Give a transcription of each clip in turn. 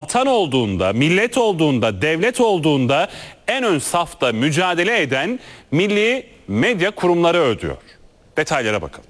vatan olduğunda, millet olduğunda, devlet olduğunda en ön safta mücadele eden milli medya kurumları ödüyor. Detaylara bakalım.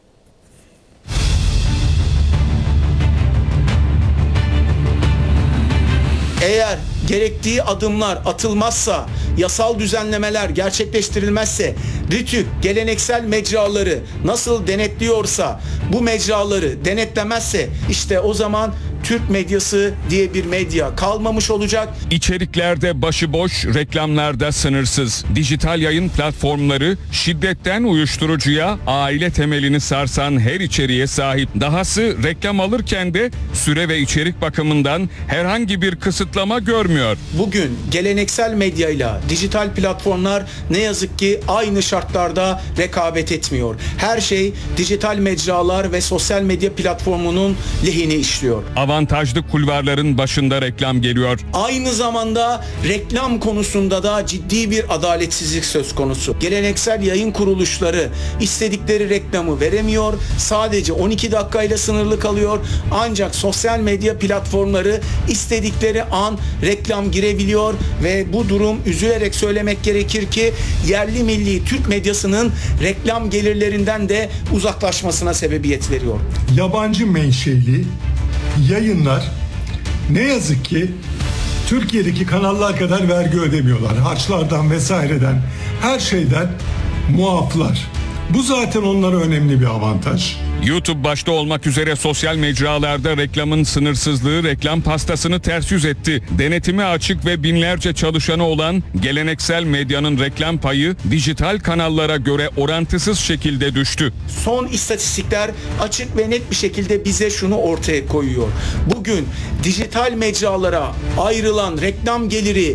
Eğer gerektiği adımlar atılmazsa, yasal düzenlemeler gerçekleştirilmezse, RTÜK geleneksel mecraları nasıl denetliyorsa bu mecraları denetlemezse işte o zaman Türk medyası diye bir medya kalmamış olacak. İçeriklerde başıboş, reklamlarda sınırsız. Dijital yayın platformları şiddetten uyuşturucuya, aile temelini sarsan her içeriğe sahip. Dahası reklam alırken de süre ve içerik bakımından herhangi bir kısıtlama görmüyor. Bugün geleneksel medyayla dijital platformlar ne yazık ki aynı şartlarda rekabet etmiyor. Her şey dijital mecralar ve sosyal medya platformunun lehine işliyor. Avantajlı kulvarların başında reklam geliyor. Aynı zamanda reklam konusunda da ciddi bir adaletsizlik söz konusu. Geleneksel yayın kuruluşları istedikleri reklamı veremiyor. Sadece 12 dakikayla sınırlı kalıyor. Ancak sosyal medya platformları istedikleri an reklam girebiliyor ve bu durum üzülerek söylemek gerekir ki yerli milli Türk medyasının reklam gelirlerinden de uzaklaşmasına sebebiyet veriyor. Yabancı menşeli yayınlar ne yazık ki Türkiye'deki kanallar kadar vergi ödemiyorlar. Harçlardan vesaireden, her şeyden muaflar. Bu zaten onlara önemli bir avantaj. YouTube başta olmak üzere sosyal mecralarda reklamın sınırsızlığı reklam pastasını ters yüz etti. Denetimi açık ve binlerce çalışanı olan geleneksel medyanın reklam payı dijital kanallara göre orantısız şekilde düştü. Son istatistikler açık ve net bir şekilde bize şunu ortaya koyuyor. Bugün dijital mecralara ayrılan reklam geliri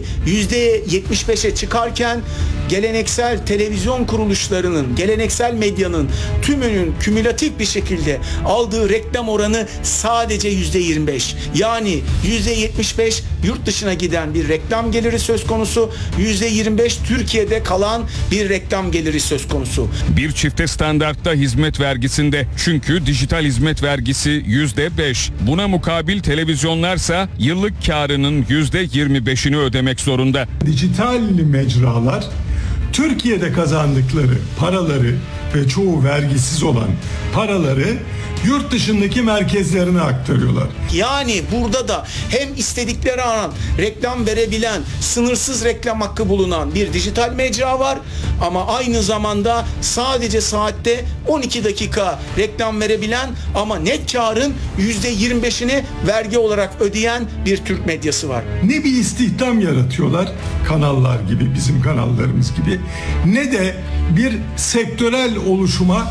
%75'e çıkarken geleneksel televizyon kuruluşlarının, geleneksel medyanın tümünün kümülatif bir şekilde aldığı reklam oranı sadece %25. Yani %75 yurt dışına giden bir reklam geliri söz konusu, %25 Türkiye'de kalan bir reklam geliri söz konusu. Bir çifte standartta hizmet vergisinde, çünkü dijital hizmet vergisi %5. Buna mukabil televizyonlarsa yıllık karının %25'ini ödemek zorunda. Dijital mecralar Türkiye'de kazandıkları paraları ve çoğu vergisiz olan paraları yurt dışındaki merkezlerine aktarıyorlar. Yani burada da hem istedikleri an reklam verebilen, sınırsız reklam hakkı bulunan bir dijital mecra var ama aynı zamanda sadece saatte 12 dakika reklam verebilen ama net karın %25'ini vergi olarak ödeyen bir Türk medyası var. Ne bir istihdam yaratıyorlar kanallar gibi, bizim kanallarımız gibi, ne de bir sektörel oluşuma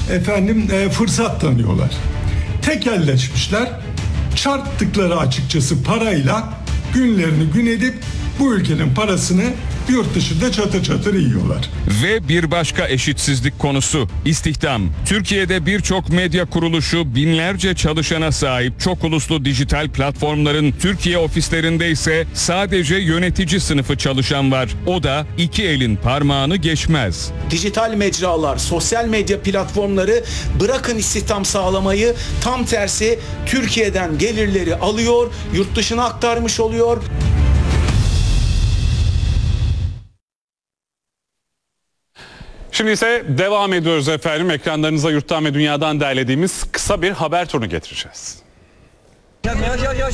fırsat tanıyorlar. Tekelleşmişler, çarptıkları açıkçası parayla günlerini gün edip bu ülkenin parasını yurt dışında çatır çatır yiyorlar. Ve bir başka eşitsizlik konusu, istihdam. Türkiye'de birçok medya kuruluşu binlerce çalışana sahip. Çok uluslu dijital platformların Türkiye ofislerinde ise sadece yönetici sınıfı çalışan var. O da iki elin parmağını geçmez. Dijital mecralar, sosyal medya platformları bırakın istihdam sağlamayı, tam tersi Türkiye'den gelirleri alıyor, yurt dışına aktarmış oluyor. Şimdi ise devam ediyoruz efendim. Ekranlarınıza yurttan ve dünyadan derlediğimiz kısa bir haber turunu getireceğiz. Yavaş.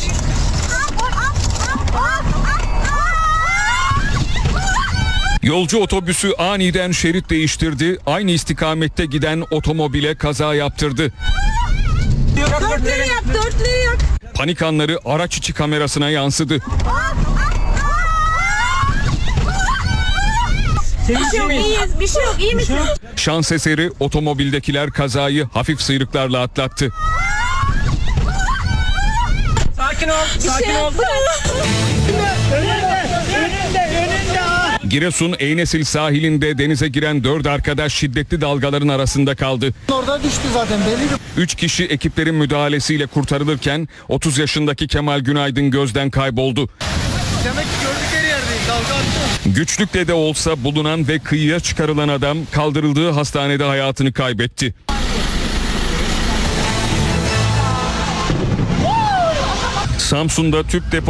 Yolcu otobüsü aniden şerit değiştirdi. Aynı istikamette giden otomobile kaza yaptırdı. Dörtleri yak. Panik anları araç içi kamerasına yansıdı. Bir şey yok, iyi misin? Şans eseri otomobildekiler kazayı hafif sıyrıklarla atlattı. Sakin ol. Önünde. Giresun Eynesil sahilinde denize giren 4 arkadaş şiddetli dalgaların arasında kaldı. Orada düştü zaten belli. 3 kişi ekiplerin müdahalesiyle kurtarılırken 30 yaşındaki Kemal Günaydın gözden kayboldu. Demek ki gördükleri yerdeyiz. Dalga attı. Güçlükle de olsa bulunan ve kıyıya çıkarılan adam kaldırıldığı hastanede hayatını kaybetti. Samsun'da tüp depo